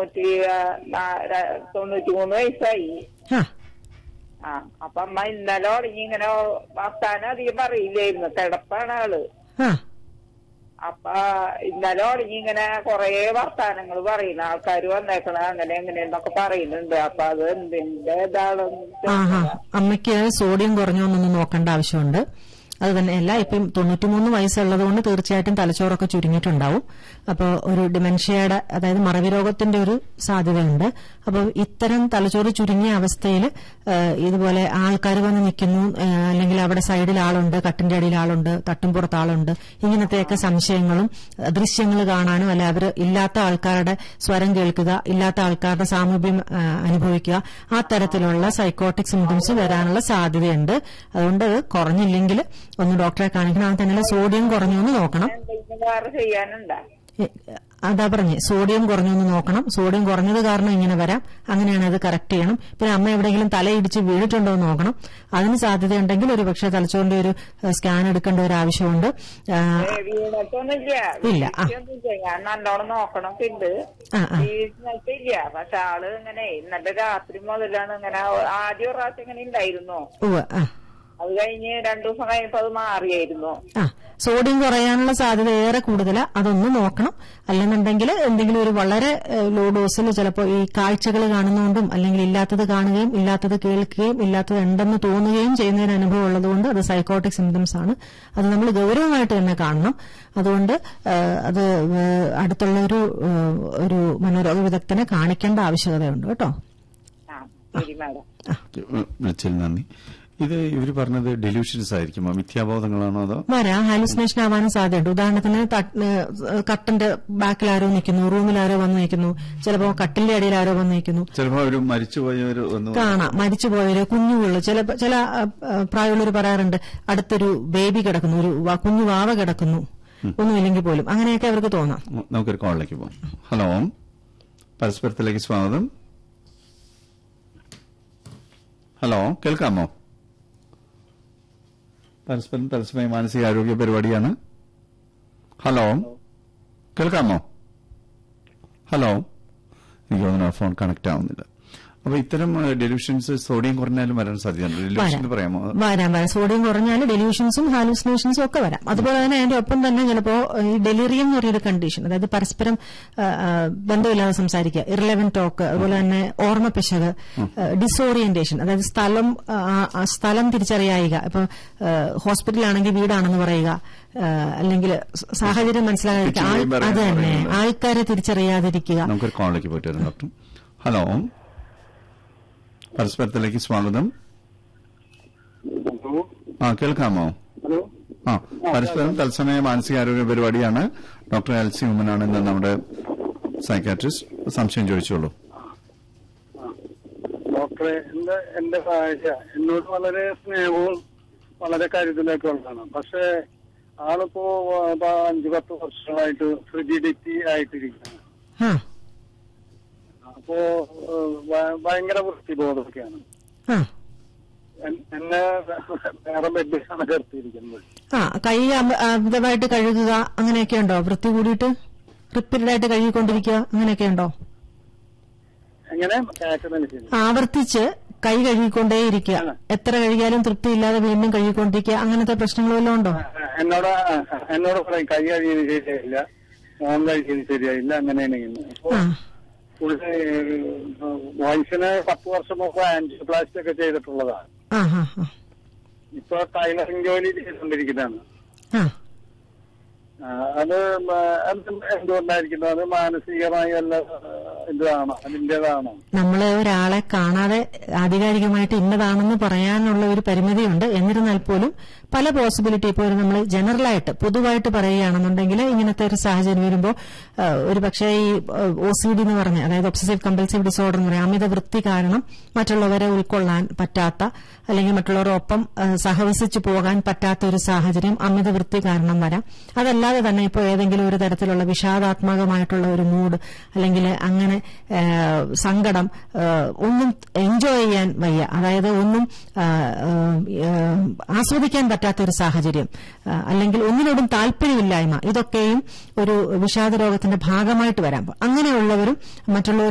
93 വയസ്സായി. അപ്പൊ അമ്മ ഇന്നലെ തുടങ്ങി ഇങ്ങനെ വർത്താനം അധികം പറയില്ലായിരുന്നു. കിടപ്പാണ് ആള്. അപ്പൊ ഇന്നലെ തുടങ്ങി ഇങ്ങനെ കൊറേ വർത്താനങ്ങൾ പറയുന്നു. ആൾക്കാർ വന്നേക്കണ അങ്ങനെ എങ്ങനെയെന്നൊക്കെ പറയുന്നുണ്ട്. അപ്പൊ അത് എന്തിന്റെ ഇതാണെന്ന്. അമ്മയ്ക്ക് സോഡിയം കുറഞ്ഞോന്നൊന്നും നോക്കേണ്ട ആവശ്യമുണ്ട്. അത് തന്നെയല്ല, ഇപ്പം 93 വയസ്സുള്ളത് കൊണ്ട് തീർച്ചയായിട്ടും തലച്ചോറൊക്കെ ചുരുങ്ങിയിട്ടുണ്ടാവും. അപ്പോൾ ഒരു ഡിമെൻഷ്യയുടെ, അതായത് മറവി രോഗത്തിന്റെ ഒരു സാധ്യതയുണ്ട്. അപ്പോൾ ഇത്തരം തലച്ചോറ് ചുരുങ്ങിയ അവസ്ഥയിൽ ഇതുപോലെ ആൾക്കാർ വന്ന് നിൽക്കുന്നു, അല്ലെങ്കിൽ അവിടെ സൈഡിൽ ആളുണ്ട്, കട്ടിന്റെ അടിയിൽ ആളുണ്ട്, തട്ടുംപുറത്ത് ആളുണ്ട്, ഇങ്ങനത്തെയൊക്കെ സംശയങ്ങളും ദൃശ്യങ്ങൾ കാണാനും, അല്ലെ അവർ ഇല്ലാത്ത ആൾക്കാരുടെ സ്വരം കേൾക്കുക, ഇല്ലാത്ത ആൾക്കാരുടെ സാമീപ്യം അനുഭവിക്കുക, ആ തരത്തിലുള്ള സൈക്കോട്ടിക് സിംറ്റംസ് വരാനുള്ള സാധ്യതയുണ്ട്. അതുകൊണ്ട് അത് കുറഞ്ഞില്ലെങ്കിൽ ഒന്ന് ഡോക്ടറെ കാണിക്കണം. അത് തന്നെ സോഡിയം കുറഞ്ഞു എന്ന് നോക്കണം. അതാ പറഞ്ഞേ, സോഡിയം കുറഞ്ഞു എന്ന് നോക്കണം. സോഡിയം കുറഞ്ഞത് കാരണം ഇങ്ങനെ വരാം. അങ്ങനെയാണ് അത് കറക്റ്റ് ചെയ്യണം. പിന്നെ അമ്മ എവിടെയെങ്കിലും തലയിടിച്ച് വീണിട്ടുണ്ടോ എന്ന് നോക്കണം. അതിന് സാധ്യതയുണ്ടെങ്കിൽ ഒരു പക്ഷേ തലച്ചോറിന്റെ ഒരു സ്കാൻ എടുക്കേണ്ട ഒരു ആവശ്യമുണ്ട്. ഇല്ല, ഞാൻ നല്ലോണം നോക്കണം. ഇല്ല, പക്ഷെ ആള് ഇങ്ങനെ ഇന്നത്തെ രാത്രി മുതലാണ് ഇങ്ങനെ. ആദ്യം ഒരു പ്രാവശ്യം ഇങ്ങനെ ഉണ്ടായിരുന്നു. അത് കഴിഞ്ഞ് 2 ദിവസം കഴിഞ്ഞപ്പോ അത് മാറിയായിരുന്നു. സോഡിയം കുറയാനുള്ള സാധ്യത ഏറെ കൂടുതലാ. അതൊന്ന് നോക്കണം. അല്ലെന്നുണ്ടെങ്കിൽ എന്തെങ്കിലും ഒരു വളരെ ലോ ഡോസിൽ ചിലപ്പോൾ ഈ കാഴ്ചകൾ കാണുന്നതുകൊണ്ടും, അല്ലെങ്കിൽ ഇല്ലാത്തത് കാണുകയും ഇല്ലാത്തത് കേൾക്കുകയും ഇല്ലാത്തത് ഉണ്ടെന്ന് തോന്നുകയും ചെയ്യുന്നതിന് അനുഭവം ഉള്ളതുകൊണ്ട് അത് സൈക്കോട്ടിക് സിംറ്റംസ് ആണ്. അത് നമ്മൾ ഗൌരവമായിട്ട് തന്നെ കാണണം. അതുകൊണ്ട് അത് അടുത്തുള്ള ഒരു മനോരോഗ വിദഗ്ധനെ കാണിക്കേണ്ട ആവശ്യകതയുണ്ട് കേട്ടോ. വിളിച്ചതിൽ നന്ദി. ഇത് ഇവര് പറഞ്ഞത് ഡെലൂഷൻസ് ആയിരിക്കുമോ, മിഥ്യാബോധങ്ങളാണോ അതോ? വരാം, ഹാലുസിനേഷൻ ആവാനും സാധ്യതയുണ്ട്. ഉദാഹരണത്തിന് കട്ടന്റെ ബാക്കിൽ ആരോ നിൽക്കുന്നു, റൂമിൽ ആരോ വന്ന് നിൽക്കുന്നു, ചിലപ്പോ കട്ടിന്റെ അടിയിൽ ആരോ വന്ന് നിൽക്കുന്നു, ചിലപ്പോ ഒരു മരിച്ചുപോയവര് കാണാം, മരിച്ചുപോയവര്, കുഞ്ഞുപിള്ള്, ചില പ്രായമുള്ളവർ പറയാറുണ്ട് അടുത്തൊരു ബേബി കിടക്കുന്നു, ഒരു കുഞ്ഞു വാവ കിടക്കുന്നു, ഒന്നുമില്ലെങ്കിൽ പോലും. അങ്ങനെയൊക്കെ അവർക്ക് തോന്നാം. നമുക്കൊരു കോളിലേക്ക് പോകാം. ഹലോ, പരസ്പരത്തിലേക്ക് സ്വാഗതം. ഹലോ, കേൾക്കാമോ? പരസ്പരം തത്സമയ മാനസികാരോഗ്യ പരിപാടിയാണ്. ഹലോ, കേൾക്കാമോ? ഹലോ, എനിക്ക് തോന്നുന്നു ഫോൺ കണക്ട് ആവുന്നില്ല. അപ്പൊ ഇത്തരം ഡെലൂഷൻസ് സോഡിയം കുറഞ്ഞാലും വരാൻ സാധ്യതയുണ്ട്. ഡെലൂഷൻ പറയാമോ? വരാം. സോഡിയം കുറഞ്ഞാൽ ഡെലൂഷൻസും ഹാലുസിനേഷൻസും ഒക്കെ വരാം. അതുപോലെ തന്നെ അതിന്റെ ഒപ്പം തന്നെ ചിലപ്പോ ഈ ഡെലിറിയം എന്ന് പറയുന്ന കണ്ടീഷൻ, അതായത് പരസ്പരം ബന്ധമില്ലാതെ സംസാരിക്കുക, ഇറലവന്റ് ടോക്ക്, അതുപോലെ തന്നെ ഓർമ്മ പിശക്, ഡിസോറിയന്റേഷൻ, അതായത് സ്ഥലം തിരിച്ചറിയായിക. ഇപ്പൊ ഹോസ്പിറ്റലാണെങ്കിൽ വീടാണെന്ന് പറയുക, അല്ലെങ്കിൽ സാഹചര്യം മനസ്സിലാകാതിരിക്കുക, അത് തന്നെ ആൾക്കാരെ തിരിച്ചറിയാതിരിക്കുക. നമുക്കൊരു കോളിലേക്ക് പോയിട്ട് വരാം ഡോക്ടർ. ഹലോ, പരസ്പരത്തിലേക്ക് സ്വാഗതം. കേൾക്കാമോ? പരസ്പരം തത്സമയ മാനസികാരോഗ്യ പരിപാടിയാണ്. ഡോക്ടർ എൽസി ഉമ്മനാണ് ഇന്ന് നമ്മുടെ സൈക്കാട്രിസ്റ്റ്. സംശയം ചോദിച്ചോളൂ. ഡോക്ടറെ, എന്റെ ഭാര്യ എന്നോട് വളരെ സ്നേഹവും വളരെ കരുതലൊക്കെ ഉള്ളതാണ്. പക്ഷെ ആളിപ്പോ 5-10 വർഷങ്ങളായിട്ട് ഫ്രിജിഡിറ്റി ആയിട്ടിരിക്കുകയാണ്. അപ്പോ ഭയങ്കര വൃത്തിബോധമൊക്കെയാണ്. എന്നെ വേറെ ബെഡിലാണ് കിടത്തിയിരിക്കുന്നത്. കൈ അമിതമായിട്ട് കഴുകുക അങ്ങനെയൊക്കെ ഉണ്ടോ? വൃത്തി കൂടിയിട്ട് റിപ്പീറ്റഡായിട്ട് കഴുകിക്കൊണ്ടിരിക്കുക അങ്ങനെയൊക്കെ ഉണ്ടോ? എങ്ങനെ? ആവർത്തിച്ച് കൈ കഴുകിക്കൊണ്ടേയിരിക്കുക, എത്ര കഴുകിയാലും തൃപ്തിയില്ലാതെ വീണ്ടും കഴുകിക്കൊണ്ടിരിക്കുക, അങ്ങനത്തെ പ്രശ്നങ്ങൾ വല്ലതും ഉണ്ടോ? എന്നോട് പറയും കൈ കഴുകിയത് ശരിയായില്ല, മോൻ കഴിക്കുന്നത് ശരിയായില്ല, അങ്ങനെയാണ്. വയസ്സിന് 10 വർഷം മുമ്പ് ആൻജിയോപ്ലാസ്റ്റി ഒക്കെ ചെയ്തിട്ടുള്ളതാണ്. ഇപ്പൊ ടൈലറിംഗ് ജോലി ചെയ്തുകൊണ്ടിരിക്കുന്നതാണ്. അത് എന്തുകൊണ്ടായിരിക്കുന്നു? അത് മാനസികമായി വല്ല ഇതാണോ, അതിന്റേതാണോ? നമ്മള് ഒരാളെ കാണാതെ ആധികാരികമായിട്ട് ഇന്നതാണെന്ന് പറയാനുള്ള ഒരു പരിമിതിയുണ്ട്. എന്നിരുന്നാൽ പോലും പല പോസിബിലിറ്റി ഇപ്പോൾ നമ്മൾ ജനറലായിട്ട് പൊതുവായിട്ട് പറയുകയാണെന്നുണ്ടെങ്കിൽ ഇങ്ങനത്തെ ഒരു സാഹചര്യം വരുമ്പോൾ ഒരു പക്ഷേ ഈ OCD എന്ന് പറഞ്ഞ, അതായത് ഒബ്സസീവ് കമ്പൽസീവ് ഡിസോർഡർ എന്ന് പറയാം, അമിത വൃത്തി കാരണം മറ്റുള്ളവരെ ഉൾക്കൊള്ളാൻ പറ്റാത്ത, അല്ലെങ്കിൽ മറ്റുള്ളവരൊപ്പം സഹവസിച്ചു പോകാൻ പറ്റാത്ത ഒരു സാഹചര്യം അമിത വൃത്തി കാരണം വരാം. അതല്ലാതെ തന്നെ ഇപ്പോൾ ഏതെങ്കിലും ഒരു തരത്തിലുള്ള വിഷാദാത്മകമായിട്ടുള്ള ഒരു മൂഡ്, അല്ലെങ്കിൽ അങ്ങനെ സങ്കടം, ഒന്നും എൻജോയ് ചെയ്യാൻ വയ്യ, അതായത് ഒന്നും ആസ്വദിക്കാൻ പറ്റാത്തൊരു സാഹചര്യം, അല്ലെങ്കിൽ ഒന്നിനോടും താല്പര്യമില്ലായ്മ, ഇതൊക്കെയും ഒരു വിഷാദ രോഗത്തിന്റെ ഭാഗമായിട്ട് വരാം. അങ്ങനെയുള്ളവരും മറ്റുള്ളവർ